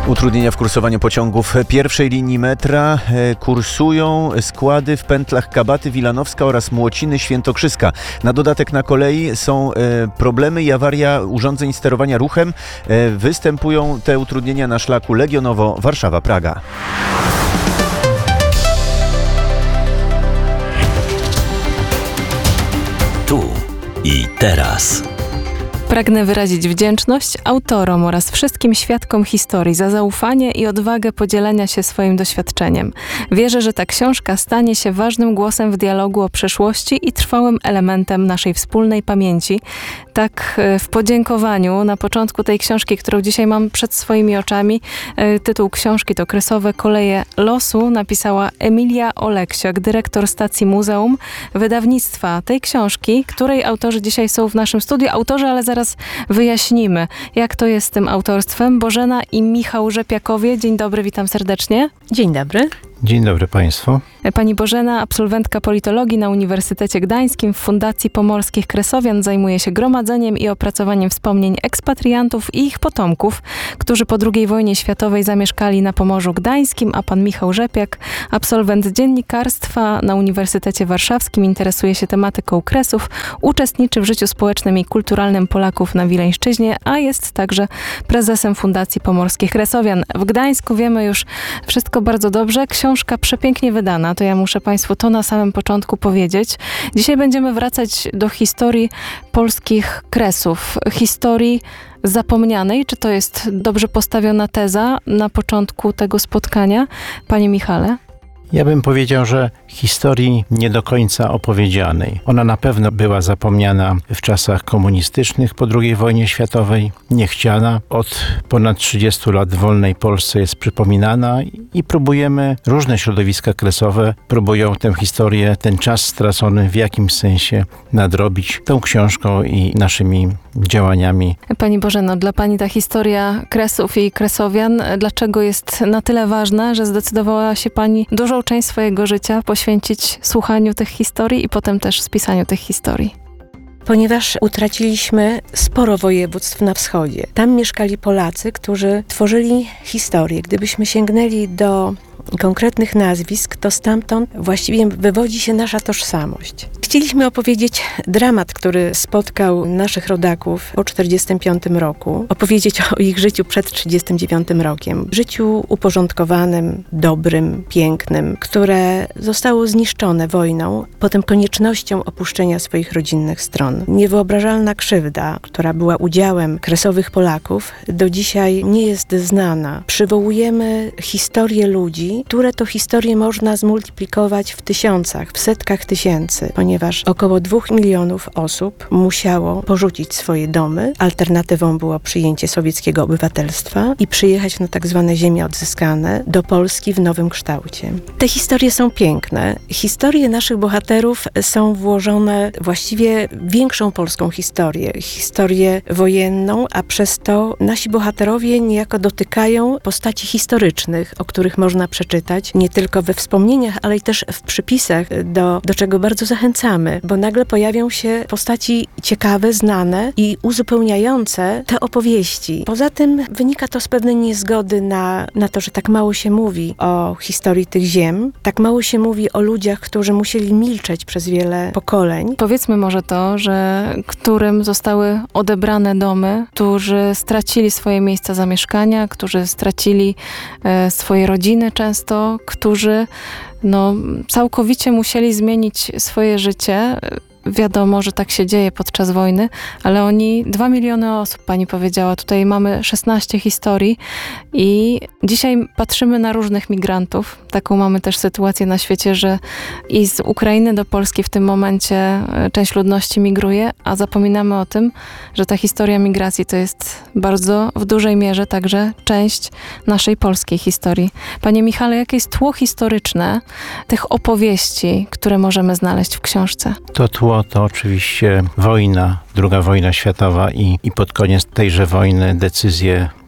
Utrudnienia w kursowaniu pociągów pierwszej linii metra. Kursują składy w pętlach Kabaty, Wilanowska oraz Młociny, Świętokrzyska. Na dodatek na kolei są problemy i awaria urządzeń sterowania ruchem. Występują te utrudnienia na szlaku Legionowo Warszawa-Praga. Tu i teraz. Pragnę wyrazić wdzięczność autorom oraz wszystkim świadkom historii za zaufanie i odwagę podzielenia się swoim doświadczeniem. Wierzę, że ta książka stanie się ważnym głosem w dialogu o przeszłości i trwałym elementem naszej wspólnej pamięci. Tak w podziękowaniu na początku tej książki, którą dzisiaj mam przed swoimi oczami, tytuł książki to Kresowe koleje losu, napisała Emilia Oleksiak, dyrektor stacji Muzeum, wydawnictwa tej książki, której autorzy dzisiaj są w naszym studiu. Autorzy, ale zaraz wyjaśnimy, jak to jest z tym autorstwem. Bożena i Michał Rzepiakowie. Dzień dobry, witam serdecznie. Dzień dobry. Dzień dobry Państwu. Pani Bożena, absolwentka politologii na Uniwersytecie Gdańskim w Fundacji Pomorskich Kresowian, zajmuje się gromadzeniem i opracowaniem wspomnień ekspatriantów i ich potomków, którzy po II wojnie światowej zamieszkali na Pomorzu Gdańskim, a pan Michał Rzepiak, absolwent dziennikarstwa na Uniwersytecie Warszawskim, interesuje się tematyką Kresów, uczestniczy w życiu społecznym i kulturalnym Polaków na Wileńszczyźnie, a jest także prezesem Fundacji Pomorskich Kresowian. W Gdańsku wiemy już wszystko bardzo dobrze. Książka przepięknie wydana, to ja muszę Państwu to na samym początku powiedzieć. Dzisiaj będziemy wracać do historii polskich Kresów, historii zapomnianej. Czy to jest dobrze postawiona teza na początku tego spotkania? Panie Michale? Ja bym powiedział, że historii nie do końca opowiedzianej. Ona na pewno była zapomniana w czasach komunistycznych po II wojnie światowej, niechciana. Od ponad 30 lat w wolnej Polsce jest przypominana i próbujemy, różne środowiska kresowe próbują tę historię, ten czas stracony w jakimś sensie nadrobić tą książką i naszymi działaniami. Pani Bożeno, dla Pani ta historia Kresów i Kresowian, dlaczego jest na tyle ważna, że zdecydowała się Pani dużą część swojego życia poświęcić słuchaniu tych historii i potem też spisaniu tych historii? Ponieważ utraciliśmy sporo województw na wschodzie. Tam mieszkali Polacy, którzy tworzyli historię. Gdybyśmy sięgnęli do konkretnych nazwisk, to stamtąd właściwie wywodzi się nasza tożsamość. Chcieliśmy opowiedzieć dramat, który spotkał naszych rodaków po 1945 roku. Opowiedzieć o ich życiu przed 1939 rokiem. Życiu uporządkowanym, dobrym, pięknym, które zostało zniszczone wojną, potem koniecznością opuszczenia swoich rodzinnych stron. Niewyobrażalna krzywda, która była udziałem kresowych Polaków, do dzisiaj nie jest znana. Przywołujemy historię ludzi, które to historie można zmultiplikować w tysiącach, w setkach tysięcy, ponieważ około 2 milionów osób musiało porzucić swoje domy. Alternatywą było przyjęcie sowieckiego obywatelstwa i przyjechać na tak zwane ziemie odzyskane do Polski w nowym kształcie. Te historie są piękne. Historie naszych bohaterów są włożone właściwie w większą polską historię wojenną, a przez to nasi bohaterowie niejako dotykają postaci historycznych, o których można przeczytać nie tylko we wspomnieniach, ale i też w przypisach, do czego bardzo zachęcamy, bo nagle pojawią się postaci ciekawe, znane i uzupełniające te opowieści. Poza tym wynika to z pewnej niezgody na to, że tak mało się mówi o historii tych ziem, tak mało się mówi o ludziach, którzy musieli milczeć przez wiele pokoleń. Powiedzmy może to, że którym zostały odebrane domy, którzy stracili swoje miejsca zamieszkania, którzy stracili swoje rodziny często, którzy całkowicie musieli zmienić swoje życie. Wiadomo, że tak się dzieje podczas wojny, ale 2 miliony osób, pani powiedziała, tutaj mamy 16 historii i dzisiaj patrzymy na różnych migrantów. Taką mamy też sytuację na świecie, że i z Ukrainy do Polski w tym momencie część ludności migruje, a zapominamy o tym, że ta historia migracji to jest bardzo w dużej mierze także część naszej polskiej historii. Panie Michale, jakie jest tło historyczne tych opowieści, które możemy znaleźć w książce? To tło to oczywiście wojna, II wojna światowa i pod koniec tejże wojny decyzje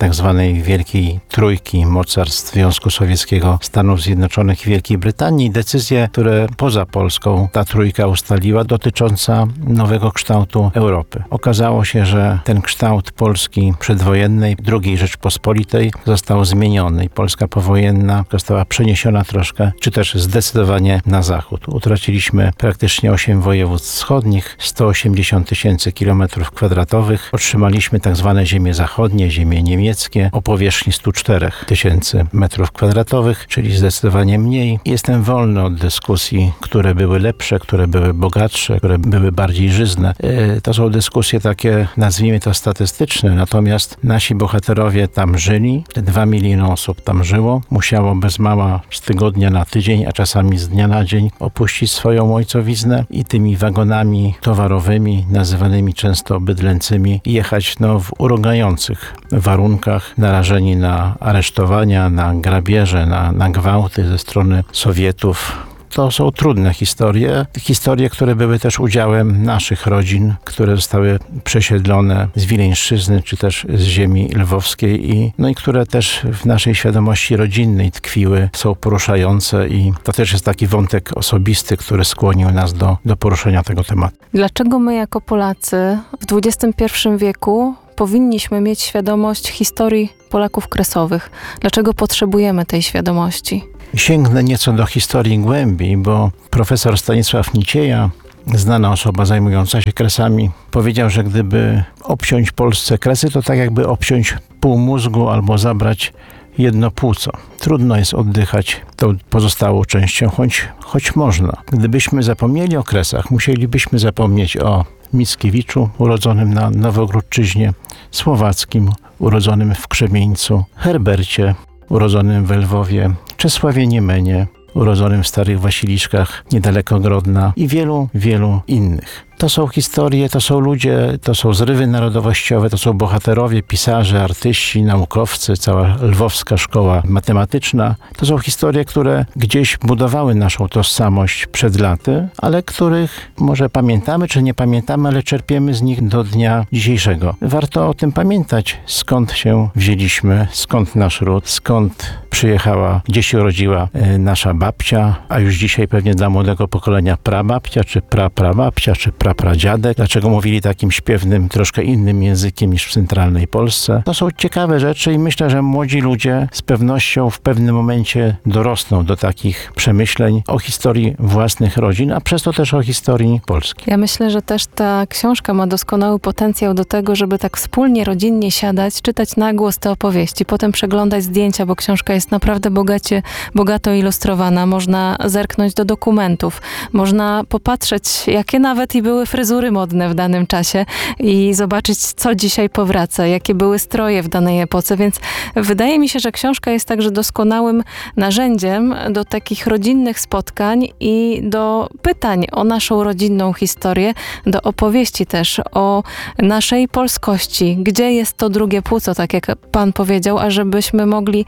tak zwanej Wielkiej Trójki mocarstw Związku Sowieckiego, Stanów Zjednoczonych i Wielkiej Brytanii. Decyzje, które poza Polską ta trójka ustaliła, dotycząca nowego kształtu Europy. Okazało się, że ten kształt Polski przedwojennej, II Rzeczpospolitej został zmieniony i Polska powojenna została przeniesiona troszkę, czy też zdecydowanie na zachód. Utraciliśmy praktycznie 8 województw wschodnich, 180 000 kilometrów kwadratowych. Otrzymaliśmy tak zwane ziemie zachodnie, ziemie niemieckie o powierzchni 104 000 metrów kwadratowych, czyli zdecydowanie mniej. Jestem wolny od dyskusji, które były lepsze, które były bogatsze, które były bardziej żyzne. To są dyskusje takie, nazwijmy to statystyczne, natomiast nasi bohaterowie tam żyli, 2 miliony osób tam żyło, musiało bez mała z tygodnia na tydzień, a czasami z dnia na dzień opuścić swoją ojcowiznę i tymi wagonami towarowymi, nazywanymi często bydlęcymi, jechać w urągających warunkach, narażeni na aresztowania, na grabieże, na gwałty ze strony Sowietów. To są trudne historie, które były też udziałem naszych rodzin, które zostały przesiedlone z Wileńszczyzny, czy też z ziemi lwowskiej i które też w naszej świadomości rodzinnej tkwiły, są poruszające i to też jest taki wątek osobisty, który skłonił nas do poruszenia tego tematu. Dlaczego my jako Polacy w XXI wieku powinniśmy mieć świadomość historii Polaków kresowych? Dlaczego potrzebujemy tej świadomości? Sięgnę nieco do historii głębiej, bo profesor Stanisław Nicieja, znana osoba zajmująca się kresami, powiedział, że gdyby obciąć Polsce kresy, to tak jakby obciąć pół mózgu albo zabrać jedno płuco. Trudno jest oddychać tą pozostałą częścią, choć można. Gdybyśmy zapomnieli o kresach, musielibyśmy zapomnieć o Mickiewiczu, urodzonym na Nowogródczyźnie, Słowackim, urodzonym w Krzemieńcu, Herbercie, urodzonym w Lwowie, Czesławie Niemenie, urodzonym w Starych Wasiliczkach, niedaleko Grodna i wielu, wielu innych. To są historie, to są ludzie, to są zrywy narodowościowe, to są bohaterowie, pisarze, artyści, naukowcy, cała lwowska szkoła matematyczna. To są historie, które gdzieś budowały naszą tożsamość przed laty, ale których może pamiętamy, czy nie pamiętamy, ale czerpiemy z nich do dnia dzisiejszego. Warto o tym pamiętać, skąd się wzięliśmy, skąd nasz ród, skąd przyjechała, gdzie się urodziła nasza babcia, a już dzisiaj pewnie dla młodego pokolenia prababcia, czy praprababcia, czy pradziadek. Dlaczego mówili takim śpiewnym, troszkę innym językiem niż w centralnej Polsce? To są ciekawe rzeczy i myślę, że młodzi ludzie z pewnością w pewnym momencie dorosną do takich przemyśleń o historii własnych rodzin, a przez to też o historii Polski. Ja myślę, że też ta książka ma doskonały potencjał do tego, żeby tak wspólnie, rodzinnie siadać, czytać na głos te opowieści, potem przeglądać zdjęcia, bo książka jest naprawdę bogato ilustrowana. Można zerknąć do dokumentów, można popatrzeć, jakie nawet i były fryzury modne w danym czasie i zobaczyć, co dzisiaj powraca, jakie były stroje w danej epoce, więc wydaje mi się, że książka jest także doskonałym narzędziem do takich rodzinnych spotkań i do pytań o naszą rodzinną historię, do opowieści też o naszej polskości. Gdzie jest to drugie płuco, tak jak pan powiedział, a żebyśmy mogli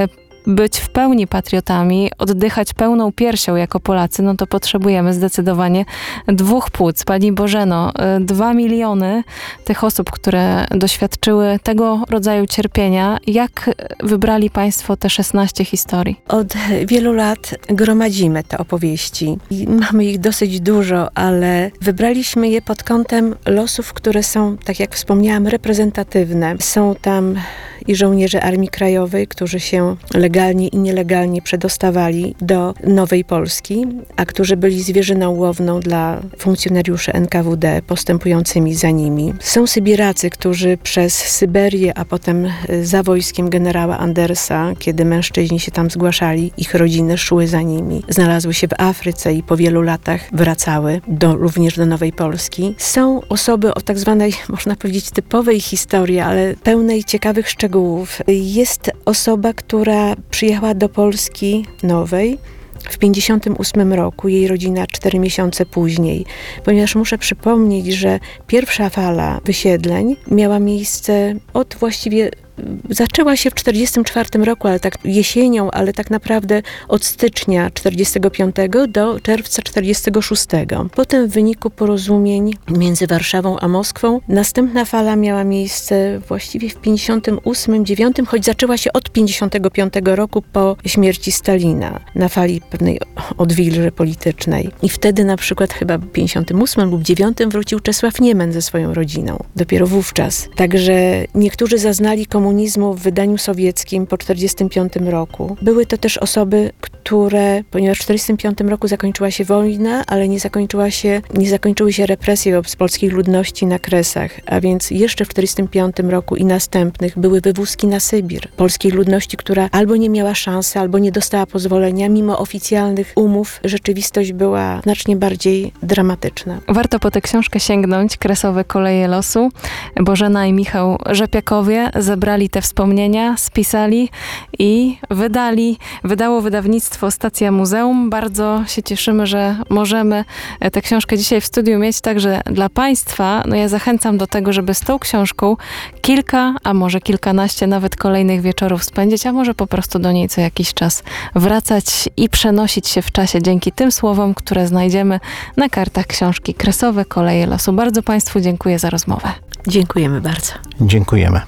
być w pełni patriotami, oddychać pełną piersią jako Polacy, to potrzebujemy zdecydowanie 2 płuc. Pani Bożeno, 2 miliony tych osób, które doświadczyły tego rodzaju cierpienia. Jak wybrali państwo te 16 historii? Od wielu lat gromadzimy te opowieści i mamy ich dosyć dużo, ale wybraliśmy je pod kątem losów, które są, tak jak wspomniałam, reprezentatywne. Są tam i żołnierze Armii Krajowej, którzy się legalnie i nielegalnie przedostawali do Nowej Polski, a którzy byli zwierzyną łowną dla funkcjonariuszy NKWD postępującymi za nimi. Są Sybiracy, którzy przez Syberię, a potem za wojskiem generała Andersa, kiedy mężczyźni się tam zgłaszali, ich rodziny szły za nimi. Znalazły się w Afryce i po wielu latach wracały również do Nowej Polski. Są osoby o tak zwanej, można powiedzieć, typowej historii, ale pełnej ciekawych szczegółów. Jest osoba, która przyjechała do Polski Nowej w 1958 roku, jej rodzina 4 miesiące później, ponieważ muszę przypomnieć, że pierwsza fala wysiedleń miała miejsce od właściwie zaczęła się w 1944 roku, ale tak jesienią, ale tak naprawdę od stycznia 1945 do czerwca 1946. Potem w wyniku porozumień między Warszawą a Moskwą następna fala miała miejsce właściwie w 1958-1959, choć zaczęła się od 1955 roku po śmierci Stalina, na fali pewnej odwilży politycznej. I wtedy na przykład chyba w 1958 lub 1959 wrócił Czesław Niemen ze swoją rodziną. Dopiero wówczas. Także niektórzy zaznali komunizmu w wydaniu sowieckim po 1945 roku. Były to też osoby, które, ponieważ w 1945 roku zakończyła się wojna, ale nie zakończyły się represje wobec polskiej ludności na Kresach, a więc jeszcze w 1945 roku i następnych były wywózki na Sybir polskiej ludności, która albo nie miała szansy, albo nie dostała pozwolenia. Mimo oficjalnych umów rzeczywistość była znacznie bardziej dramatyczna. Warto po tę książkę sięgnąć. Kresowe koleje losu. Bożena i Michał Rzepiakowie zebrali te wspomnienia, spisali i wydało wydawnictwo Stacja Muzeum. Bardzo się cieszymy, że możemy tę książkę dzisiaj w studiu mieć także dla Państwa. No ja zachęcam do tego, żeby z tą książką kilka, a może kilkanaście nawet kolejnych wieczorów spędzić, a może po prostu do niej co jakiś czas wracać i przenosić się w czasie dzięki tym słowom, które znajdziemy na kartach książki Kresowe koleje losu. Bardzo Państwu dziękuję za rozmowę. Dziękujemy bardzo. Dziękujemy.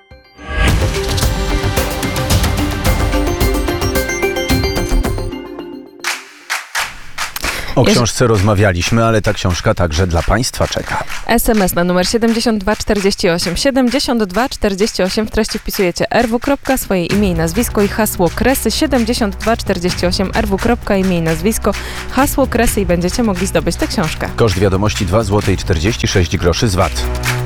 O książce rozmawialiśmy, ale ta książka także dla Państwa czeka. SMS na numer 7248. 7248 w treści wpisujecie rw. Swoje imię i nazwisko i hasło Kresy. 7248 rw. Imię i nazwisko, hasło Kresy i będziecie mogli zdobyć tę książkę. Koszt wiadomości 2,46 zł z VAT.